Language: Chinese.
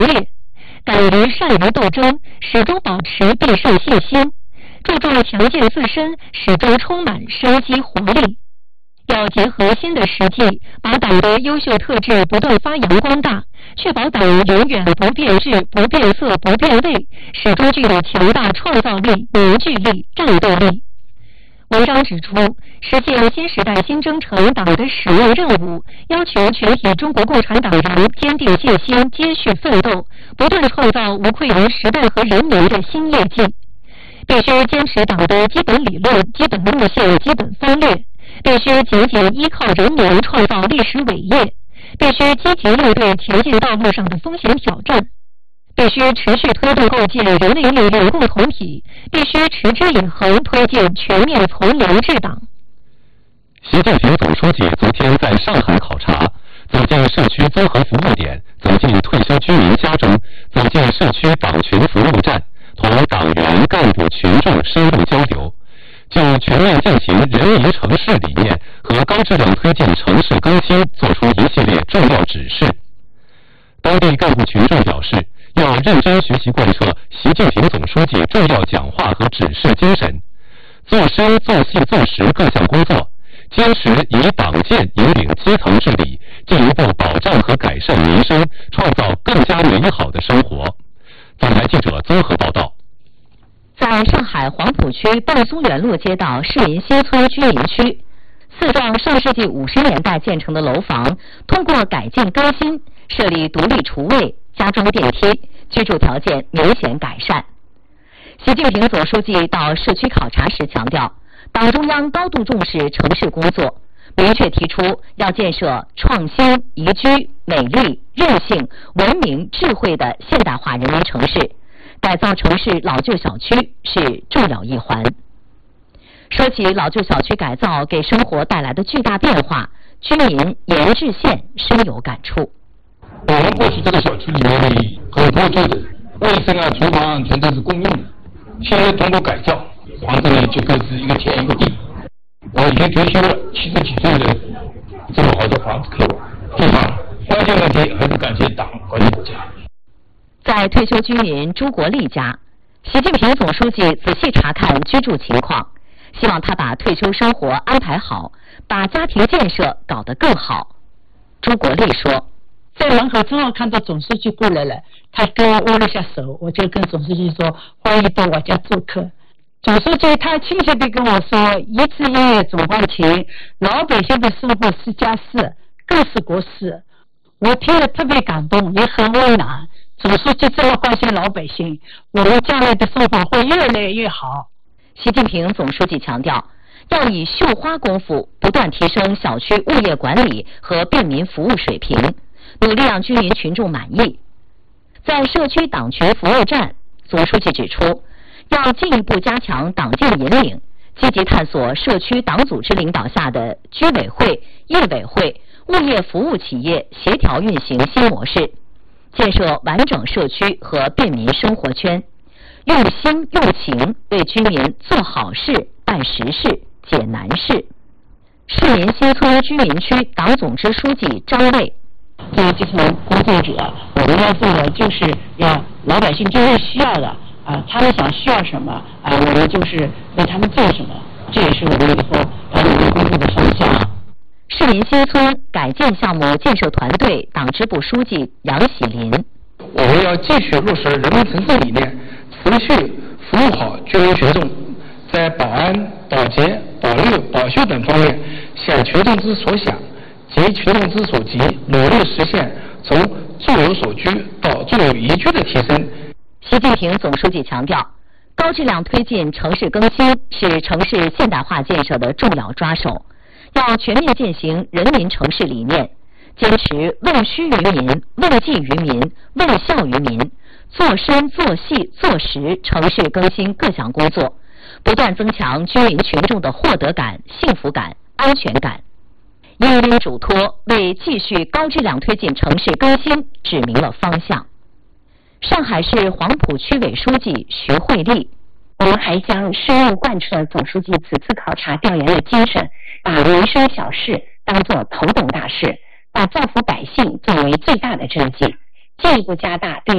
烈，敢于善于斗争，始终保持必胜信心，注重强健自身，始终充满生机活力。要结合新的实际，把党的优秀特质不断发扬光大，确保党永远不变质、不变色、不变味，始终具有强大创造力、凝聚力、战斗力。文章指出，实现新时代新征程党的使命任务，要求全体中国共产党人坚定信心，接续奋斗，不断创造无愧于时代和人民的新业绩。必须坚持党的基本理论、基本路线、基本方略，必须紧紧依靠人民创造历史伟业，必须积极应对前进道路上的风险挑战，必须持续推动构建人类力量共同体，必须持之以恒推进全面从良治党。 习近平总书记昨天在上海考察，走进社区综合服务点，走进退休居民家中，走进社区党群服务站，同党员干部群众深入交流，就全面践行人民城市理念和高质量推进城市更新作出一系列重要指示。当地干部群众表示，要认真学习贯彻习近平总书记重要讲话和指示精神，做深做细做实各项工作，坚持以党建引领基层治理，进一步保障和改善民生，创造更加美好的生活。总台记者综合报道。 在上海黄浦区蚌松园路街道市民新村居民区，4幢上世纪50年代建成的楼房，通过改进更新，设立独立厨卫，加装电梯，居住条件明显改善。习近平总书记到社区考察时强调，党中央高度重视城市工作，明确提出要建设创新、宜居、美丽、韧性、文明、智慧的现代化人民城市，改造城市老旧小区是重要一环。说起老旧小区改造给生活带来的巨大变化，居民严志宪深有感触。 我们过去这个小区里面的很多住的卫生啊、厨房啊全都是公用的，现在通过改造，房子呢就更是一个天一个地。我已经退休了，70几岁了，这么好的房子给我，地方关键问题还是感谢党和国家。 在退休居民朱国立家，习近平总书记仔细查看居住情况，希望他把退休生活安排好，把家庭建设搞得更好。朱国立说， 在门口正好看到总书记过来了，他跟我握了下手，我就跟总书记说欢迎到我家做客。总书记他亲切地跟我说，一次音乐总欢情，老百姓的生活是家事，更是国事。我听了特别感动，也很温暖。总书记这么关心老百姓，我们将来的生活会越来越好。 习近平总书记强调，要以绣花功夫不断提升小区物业管理和便民服务水平，努力让居民群众满意。在社区党群服务站，总书记指出，要进一步加强党建引领，积极探索社区党组织领导下的居委会、业委会、物业服务企业协调运行新模式，建设完整社区和便民生活圈，用心用情为居民做好事、办实事、解难事。市民新村居民区党总支书记张卫， 作为基层工作者，我们要做的就是要老百姓真正需要的他们想需要什么我们就是为他们做什么，这也是我们以后要努力工作的方向。 市民新村改建项目建设团队党支部书记杨喜林， 我们要继续落实人民城市理念，持续服务好居民群众，在保安、保洁、保育、保修等方面想群众之所想，急群众之所急，努力实现从住有所居到住有宜居的提升。 习近平总书记强调，高质量推进城市更新是城市现代化建设的重要抓手，要全面践行人民城市理念，坚持问需于民、问计于民、问效于民，做深做细做实城市更新各项工作，不断增强居民群众的获得感、幸福感、安全感。因应嘱托，为继续高质量推进城市更新指明了方向。上海市黄浦区委书记徐慧丽， 我们还将深入贯彻总书记此次考察调研的精神，把民生小事当作头等大事，把造福百姓作为最大的政绩，进一步加大对